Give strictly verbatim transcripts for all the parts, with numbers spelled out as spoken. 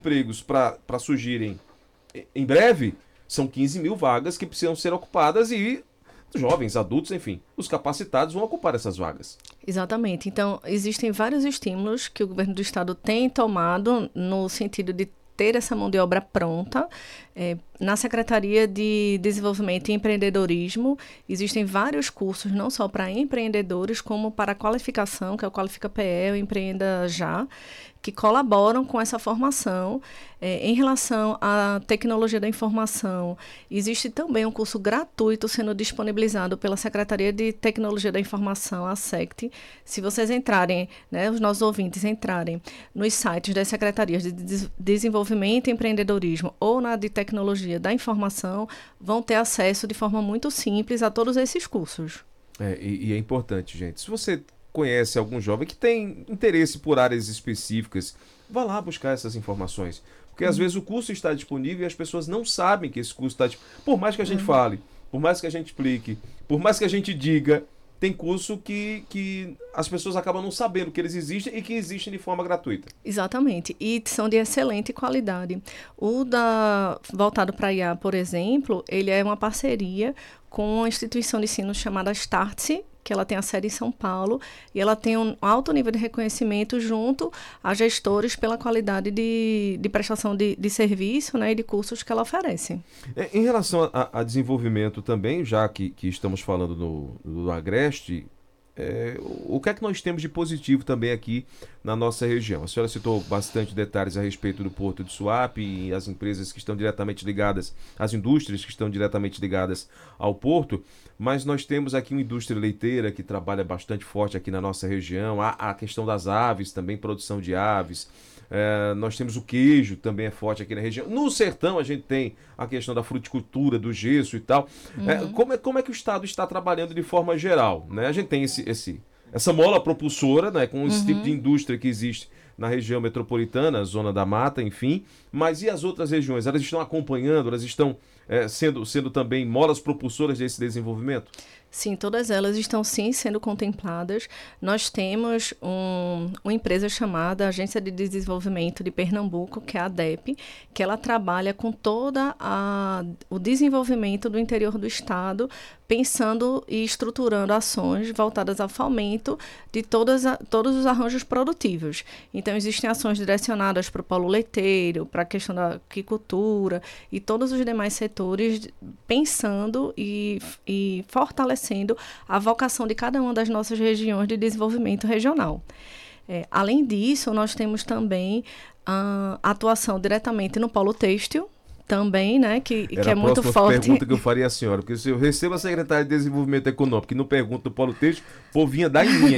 empregos para surgirem em breve, são quinze mil vagas que precisam ser ocupadas e jovens, adultos, enfim, os capacitados vão ocupar essas vagas. Exatamente. Então, existem vários estímulos que o governo do estado tem tomado no sentido de ter essa mão de obra pronta. É, na Secretaria de Desenvolvimento e Empreendedorismo, existem vários cursos, não só para empreendedores, como para a qualificação, que é o Qualifica P E, o Empreenda Já, que colaboram com essa formação. É, em relação à tecnologia da informação, existe também um curso gratuito sendo disponibilizado pela Secretaria de Tecnologia da Informação, a SECT. Se vocês entrarem, né, os nossos ouvintes entrarem nos sites das Secretarias de Des- Desenvolvimento e Empreendedorismo ou na de Tecnologia da Informação, vão ter acesso de forma muito simples a todos esses cursos. É, e, e é importante, gente, se você conhece algum jovem que tem interesse por áreas específicas, vá lá buscar essas informações. Porque às vezes o curso está disponível e as pessoas não sabem que esse curso está disponível. Por mais que a gente fale, por mais que a gente explique, por mais que a gente diga, tem curso que, que as pessoas acabam não sabendo que eles existem e que existem de forma gratuita. Exatamente, e são de excelente qualidade. O da voltado para I A, por exemplo, ele é uma parceria com uma instituição de ensino chamada Startse, que ela tem a sede em São Paulo, e ela tem um alto nível de reconhecimento junto a gestores pela qualidade de, de prestação de, de serviço, né, e de cursos que ela oferece. É, em relação a, a desenvolvimento também, já que, que estamos falando no, do Agreste, é, o que é que nós temos de positivo também aqui na nossa região? A senhora citou bastante detalhes a respeito do Porto de Suape e as empresas que estão diretamente ligadas, as indústrias que estão diretamente ligadas ao porto, mas nós temos aqui uma indústria leiteira que trabalha bastante forte aqui na nossa região, a, a questão das aves, também produção de aves. É, nós temos o queijo, também é forte aqui na região. No sertão a gente tem a questão da fruticultura, do gesso e tal. Uhum. É, como, é, como é que o Estado está trabalhando de forma geral? Né? A gente tem esse, esse, essa mola propulsora, né, com esse uhum. tipo de indústria que existe na região metropolitana, zona da mata, enfim. Mas e as outras regiões? Elas estão acompanhando, elas estão é, sendo, sendo também molas propulsoras desse desenvolvimento? Sim, todas elas estão sim sendo contempladas. Nós temos um, uma empresa chamada Agência de Desenvolvimento de Pernambuco, que é a ADEPE, que ela trabalha com toda a, o desenvolvimento do interior do estado, pensando e estruturando ações voltadas ao fomento de todas a, todos os arranjos produtivos. Então, existem ações direcionadas para o polo leiteiro, para a questão da aquicultura e todos os demais setores, pensando e, e fortalecendo sendo a vocação de cada uma das nossas regiões de desenvolvimento regional. É, além disso, nós temos também a atuação diretamente no polo têxtil, também, né, que, que é muito forte. Era a pergunta que eu faria à senhora, porque se eu recebo a secretária de Desenvolvimento Econômico e não pergunto do polo têxtil, o povo vinha dar em mim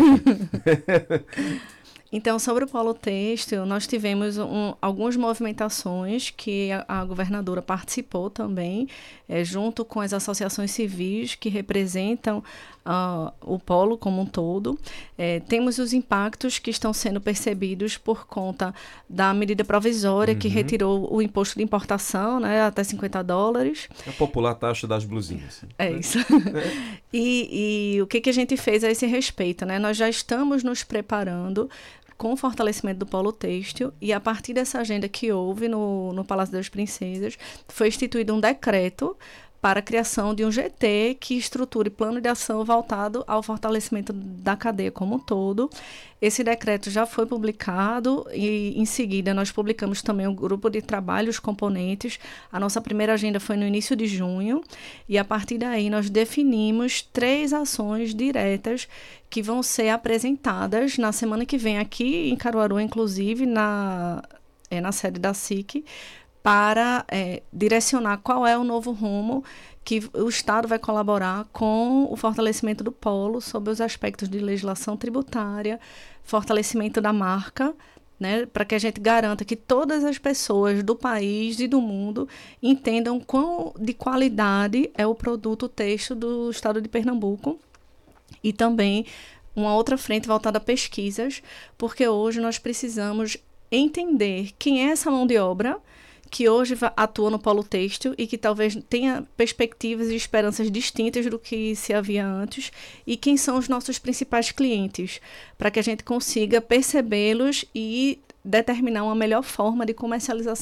aqui. Então, sobre o polo têxtil, nós tivemos um, algumas movimentações que a, a governadora participou também, é, junto com as associações civis que representam uh, o polo como um todo. É, temos os impactos que estão sendo percebidos por conta da medida provisória uhum. que retirou o imposto de importação, né, até cinquenta dólares. A popular taxa das blusinhas. É né? isso. É. E, e o que, que a gente fez a esse respeito? Né? Nós já estamos nos preparando com o fortalecimento do polo têxtil, e a partir dessa agenda que houve no, no Palácio das Princesas, foi instituído um decreto para a criação de um G T que estruture plano de ação voltado ao fortalecimento da cadeia como um todo. Esse decreto já foi publicado e, em seguida, nós publicamos também um grupo de trabalho, os componentes. A nossa primeira agenda foi no início de junho, e a partir daí nós definimos três ações diretas que vão ser apresentadas na semana que vem aqui em Caruaru, inclusive, na, é, na sede da S I C, para é, direcionar qual é o novo rumo que o Estado vai colaborar com o fortalecimento do polo sobre os aspectos de legislação tributária, fortalecimento da marca, né, para que a gente garanta que todas as pessoas do país e do mundo entendam quão de qualidade é o produto têxtil do Estado de Pernambuco. E também uma outra frente voltada a pesquisas, porque hoje nós precisamos entender quem é essa mão de obra que hoje atua no polo têxtil e que talvez tenha perspectivas e esperanças distintas do que se havia antes, e quem são os nossos principais clientes, para que a gente consiga percebê-los e determinar uma melhor forma de comercialização